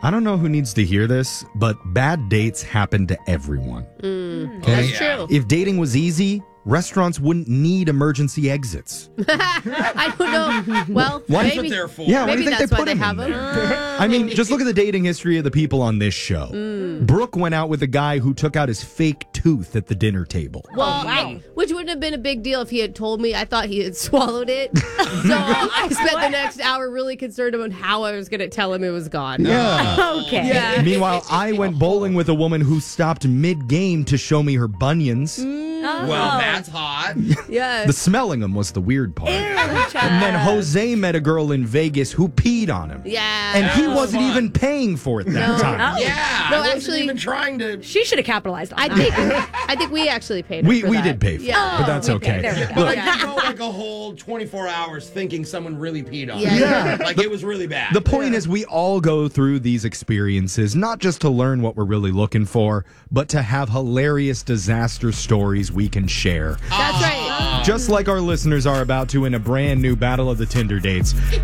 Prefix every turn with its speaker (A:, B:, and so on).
A: I don't know who needs to hear this, but bad dates happen to everyone.
B: That's true.
A: If dating was easy, restaurants wouldn't need emergency exits.
B: I don't know. Well,
A: That's
B: maybe.
C: what they're for.
A: Yeah, why do
B: Maybe
A: you think
B: that's
A: they
B: why
A: put
B: they
A: them
B: have
A: in
B: them.
A: there? I mean, just look at the dating history of the people on this show. Brooke went out with a guy who took out his fake tooth at the dinner table.
B: Well, which wouldn't have been a big deal if he had told me. I thought he had swallowed it. So I spent the next hour really concerned about how I was going to tell him it was gone.
A: Yeah.
D: Okay.
B: Yeah.
A: Meanwhile, I went bowling with a woman who stopped mid-game to show me her bunions.
C: Well, that's hot.
B: Yeah.
A: The smelling them was the weird part. And then Jose met a girl in Vegas who peed on him.
B: Yeah.
A: And he
C: was
A: wasn't
C: fun.
A: even paying for it that time.
C: Yeah.
B: No,
C: I wasn't
B: actually-
C: even trying to.
D: She should have capitalized on
B: I
D: that.
B: think we actually paid her
A: We
B: for that.
A: did pay for it,
B: Yeah.
A: but that's okay.
D: there we go.
C: But like, you go like a whole 24 hours thinking someone really peed on
B: Yeah.
C: you.
A: Yeah.
C: Like it was really bad.
A: The point is, we all go through these experiences, not just to learn what we're really looking for, but to have hilarious disaster stories we can share.
B: That's right.
A: Just like our listeners are about to in a brand new Battle of the Tinder Dates.